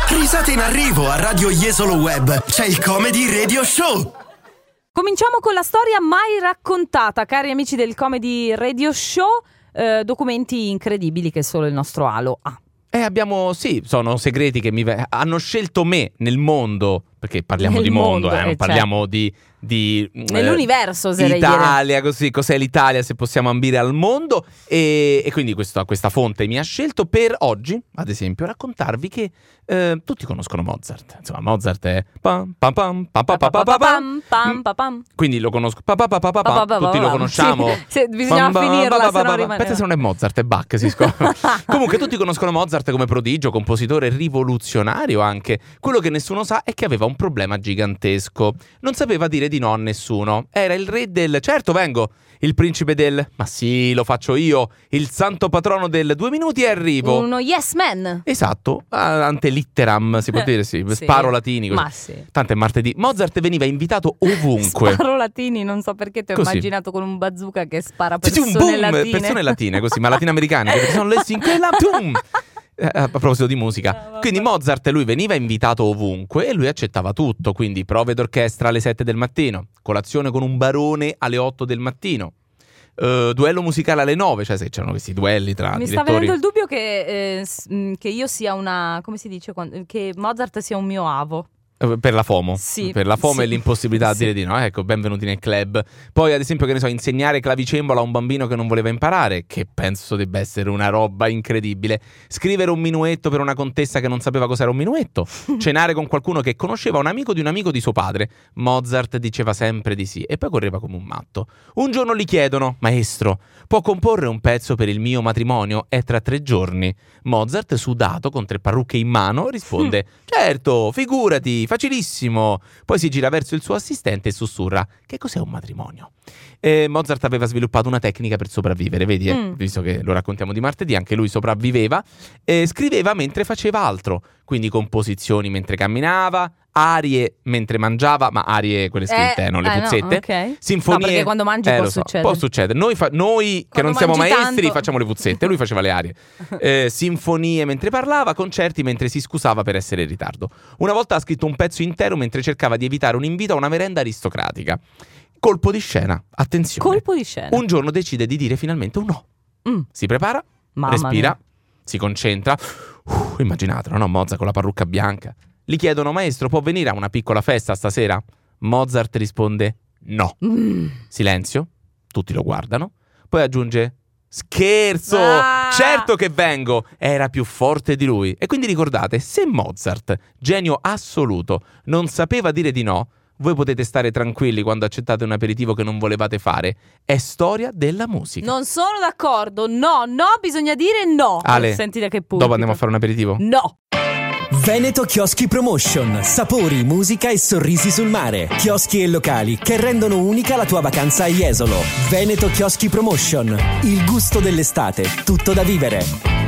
Risate in arrivo a Radio Jesolo Web. C'è il Comedy Radio Show. Cominciamo con la storia mai raccontata, cari amici del Comedy Radio Show. Documenti incredibili che solo il nostro Alo ha. Abbiamo, sì, sono segreti che hanno scelto me nel mondo, perché parliamo nel di mondo, mondo non parliamo di nell'universo, oserei Italia, così, cos'è l'Italia se possiamo ambire al mondo, e quindi questa fonte mi ha scelto per oggi, ad esempio, raccontarvi che tutti conoscono Mozart. Insomma, Mozart è pam pam pam pam pam pam pam pam pam, quindi lo conosco, tutti lo conosciamo. Bisognava finirla, se no rimane. Aspetta, se non è Mozart, è Bach, si scopre. Comunque tutti conoscono Mozart come prodigio, compositore rivoluzionario anche. Quello che nessuno sa è che aveva un problema gigantesco. Non sapeva dire di no a nessuno. Era il re del certo vengo, il principe del ma sì, lo faccio io, il santo patrono del 2 minuti e arrivo. Uno yes man. Esatto, ante litteram si può dire, sì. Sparo latini così. Ma sì. Tanto è martedì. Mozart veniva invitato ovunque. Sparo latini, non so perché ti ho così immaginato con un bazooka che spara sì, persone un boom, latine. persone latine così, ma latinoamericane, perché sono le 5 la boom. A proposito di musica, quindi Mozart, lui veniva invitato ovunque e lui accettava tutto, quindi prove d'orchestra alle 7 del mattino, colazione con un barone alle 8 del mattino, duello musicale alle 9, cioè se c'erano questi duelli tra mi direttori. sta venendo il dubbio che io sia una, come si dice, che Mozart sia un mio avo. Per la FOMO, sì, per la FOMO sì, e l'impossibilità sì. di dire di no. Ecco, benvenuti nel club. Poi ad esempio, che ne so, insegnare clavicembalo a un bambino che non voleva imparare, che penso debba essere una roba incredibile. Scrivere un minuetto per una contessa che non sapeva cos'era un minuetto. Cenare con qualcuno che conosceva un amico di suo padre. Mozart diceva sempre di sì e poi correva come un matto. Un giorno gli chiedono: maestro, può comporre un pezzo per il mio matrimonio? È tra 3 giorni. Mozart, sudato, con 3 parrucche in mano, risponde: certo, figurati, facilissimo. Poi si gira verso il suo assistente e sussurra: che cos'è un matrimonio? Mozart aveva sviluppato una tecnica per sopravvivere, vedi, visto che lo raccontiamo di martedì, anche lui sopravviveva. Scriveva mentre faceva altro, quindi composizioni mentre camminava, arie mentre mangiava, ma arie quelle scritte, non le puzzette. No, okay. Sinfonie. No, perché quando mangi può succedere. Può succedere. Noi che non siamo maestri facciamo le puzzette, lui faceva le arie. Sinfonie mentre parlava, concerti mentre si scusava per essere in ritardo. Una volta ha scritto un pezzo intero mentre cercava di evitare un invito a una merenda aristocratica. Colpo di scena, attenzione. Colpo di scena. Un giorno decide di dire finalmente un no. Si prepara, respira, si concentra. Immaginatelo, no? Mozart con la parrucca bianca. Gli chiedono: maestro, può venire a una piccola festa stasera? Mozart risponde: no. Silenzio, tutti lo guardano. Poi aggiunge: scherzo, certo che vengo. Era più forte di lui. E quindi ricordate, se Mozart, genio assoluto, non sapeva dire di no, voi potete stare tranquilli quando accettate un aperitivo che non volevate fare. È storia della musica. Non sono d'accordo. No, bisogna dire no. Ale, senti da che punto. dopo andiamo a fare un aperitivo? No. Veneto Chioschi Promotion. Sapori, musica e sorrisi sul mare. Chioschi e locali che rendono unica la tua vacanza a Jesolo. Veneto Chioschi Promotion. Il gusto dell'estate, tutto da vivere.